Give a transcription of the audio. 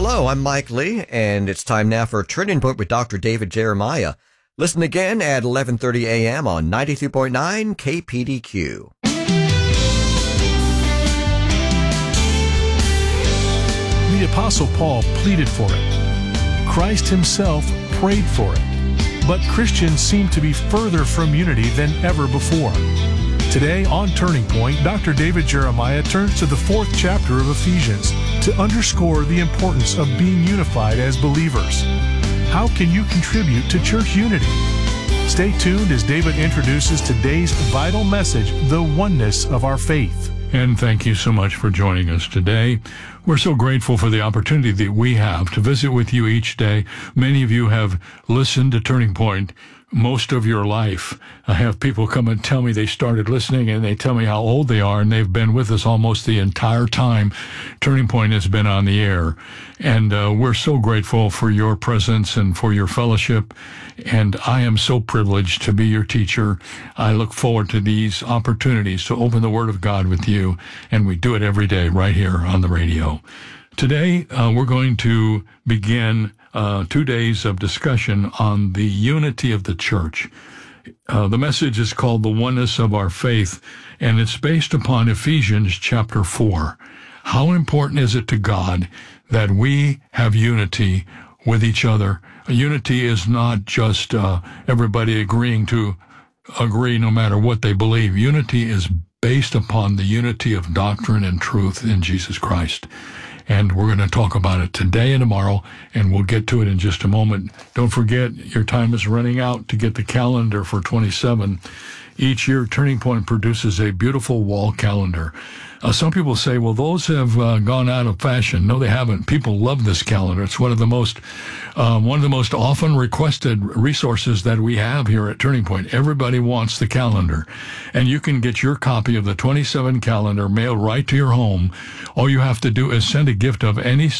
Hello, I'm Mike Lee, and it's time now for Turning Point with Dr. David Jeremiah. Listen again at 11:30 a.m. on 92.9 KPDQ. The Apostle Paul pleaded for it. Christ himself prayed for it. But Christians seem to be further from unity than ever before. Today on Turning Point, Dr. David Jeremiah turns to the 4th chapter of Ephesians to underscore the importance of being unified as believers. How can you contribute to church unity? Stay tuned as David introduces today's vital message, the oneness of our faith. And thank you so much for joining us today. We're so grateful for the opportunity that we have to visit with you each day. Many of you have listened to Turning Point most of your life. I have people come and tell me they started listening, and they tell me how old they are, and they've been with us almost the entire time Turning Point has been on the air. And we're so grateful for your presence and for your fellowship. And I am so privileged to be your teacher. I look forward to these opportunities to open the Word of God with you, and we do it every day right here on the radio. Today, we're going to begin 2 days of discussion on the unity of the church. The message is called The Oneness of Our Faith, and it's based upon Ephesians chapter 4. How important is it to God that we have unity with each other? Unity is not just everybody agreeing to agree no matter what they believe. Unity is based upon the unity of doctrine and truth in Jesus Christ. And we're going to talk about it today and tomorrow, and we'll get to it in just a moment. Don't forget, your time is running out to get the calendar for 27. Each year, Turning Point produces a beautiful wall calendar. Some people say, well, those have gone out of fashion. No, they haven't. People love this calendar. It's one of the most often requested resources that we have here at Turning Point. Everybody wants the calendar. And you can get your copy of the 27 calendar mailed right to your home. All you have to do is send a gift of any